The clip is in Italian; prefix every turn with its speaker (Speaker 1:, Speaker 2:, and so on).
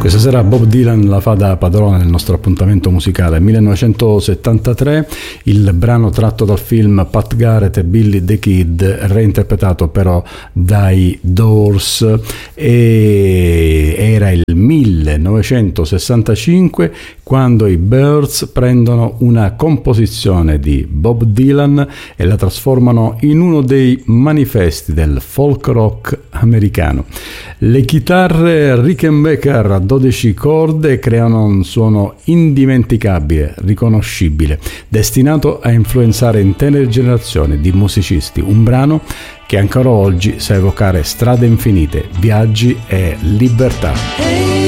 Speaker 1: Questa sera Bob Dylan la fa da padrone nel nostro appuntamento musicale. 1973, il brano tratto dal film Pat Garrett e Billy the Kid, reinterpretato però dai Doors, e era il 1965 quando i Byrds prendono una composizione di Bob Dylan e la trasformano in uno dei manifesti del folk rock americano. Le chitarre Rickenbacker a 12 corde creano un suono indimenticabile, riconoscibile, destinato a influenzare intere generazioni di musicisti. Un brano che ancora oggi sa evocare strade infinite, viaggi e libertà.